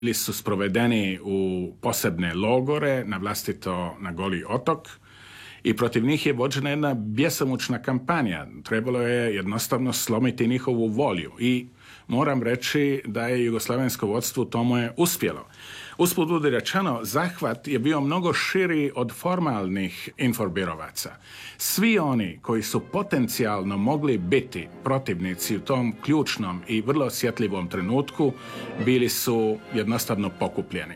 Ili su sprovedeni u posebne logore, na vlastito na Goli otok, i protiv njih je vođena jedna bjesomučna kampanja. Trebalo je jednostavno slomiti njihovu volju i moram reći da je jugoslavensko vodstvo tomu je uspjelo. Usput budi rečeno, zahvat je bio mnogo širi od formalnih informirovaca. Svi oni koji su potencijalno mogli biti protivnici u tom ključnom i vrlo osjetljivom trenutku bili su jednostavno pokupljeni.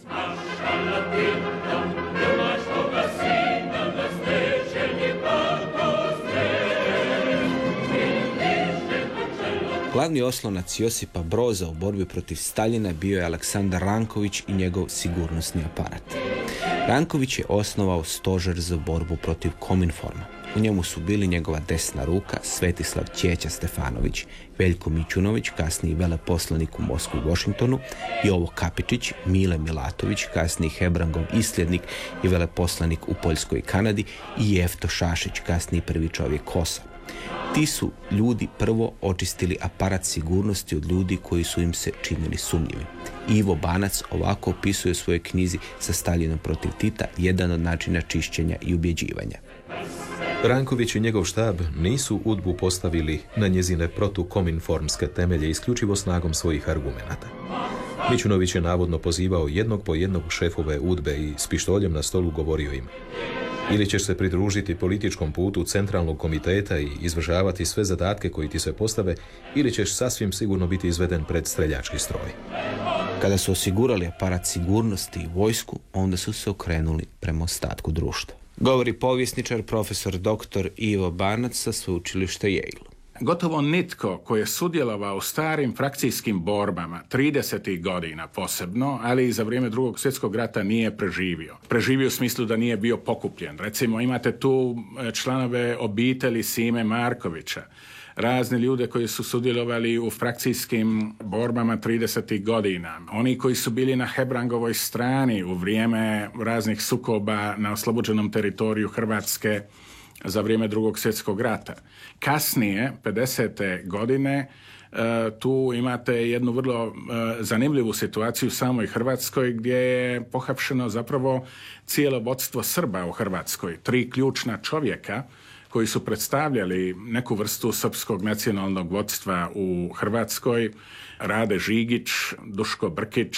Glavni oslonac Josipa Broza u borbi protiv Staljina bio je Aleksandar Ranković i njegov sigurnosni aparat. Ranković je osnovao stožer za borbu protiv Kominforma. U njemu su bili njegova desna ruka Svetislav Ćeća Stefanović, Veljko Mićunović, kasniji veleposlanik u Moskvi i Washingtonu, Jovo Kapičić, Mile Milatović, kasniji Hebrangov isljednik i veleposlanik u Poljskoj i Kanadi, i Jefto Šašić, kasniji prvi čovjek KOS-a. Ti su ljudi prvo očistili aparat sigurnosti od ljudi koji su im se činili sumnjivi. Ivo Banac ovako opisuje u svojoj knjizi Sa Staljinom protiv Tita jedan od načina čišćenja i ubjeđivanja. Ranković i njegov štab nisu UDBU postavili na njezine protukominformske temelje isključivo snagom svojih argumenata. Mićunović je navodno pozivao jednog po jednog šefove UDBE i s pištoljem na stolu govorio im: ili ćeš se pridružiti političkom putu centralnog komiteta i izvršavati sve zadatke koji ti se postave, ili ćeš sasvim sigurno biti izveden pred streljački stroj. Kada su osigurali aparat sigurnosti i vojsku, onda su se okrenuli prema ostatku društva. Govori povjesničar profesor dr. Ivo Banac sa sveučilišta Yale. Gotovo nitko koji je sudjelovao u starim frakcijskim borbama 30. godina posebno, ali i za vrijeme Drugog svjetskog rata nije preživio. Preživio u smislu da nije bio pokupljen. Recimo imate tu članove obitelji Sime Markovića, razne ljude koji su sudjelovali u frakcijskim borbama 30. godina. Oni koji su bili na Hebrangovoj strani u vrijeme raznih sukoba na oslobođenom teritoriju Hrvatske za vrijeme Drugog svjetskog rata. Kasnije, 50. godine, tu imate jednu vrlo zanimljivu situaciju u samoj Hrvatskoj gdje je pohapšeno zapravo cijelo vodstvo Srba u Hrvatskoj. 3 ključna čovjeka koji su predstavljali neku vrstu srpskog nacionalnog vodstva u Hrvatskoj, Rade Žigić, Duško Brkić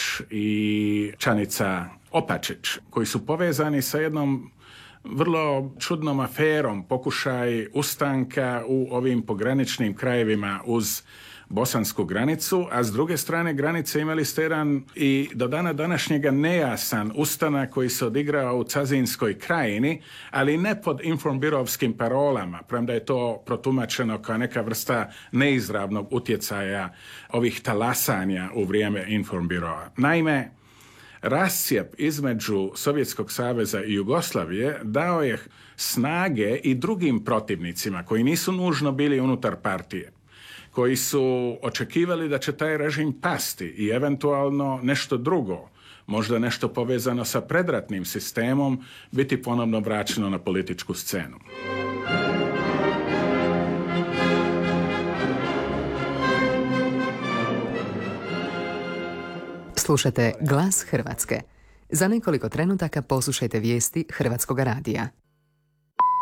i Čanica Opačić, koji su povezani sa jednom vrlo čudnom aferom, pokušaj ustanka u ovim pograničnim krajevima uz bosansku granicu, a s druge strane granice imali ste jedan i do dana današnjega nejasan ustanak koji se odigrao u Cazinskoj krajini, ali ne pod informbirovskim parolama, premda je to protumačeno kao neka vrsta neizravnog utjecaja ovih talasanja u vrijeme informbirova. Naime, rascijep između Sovjetskog saveza i Jugoslavije dao je snage i drugim protivnicima koji nisu nužno bili unutar partije, koji su očekivali da će taj režim pasti i eventualno nešto drugo, možda nešto povezano sa predratnim sistemom, biti ponovno vraćeno na političku scenu. Slušajte Glas Hrvatske. Za nekoliko trenutaka poslušajte vijesti Hrvatskog radija.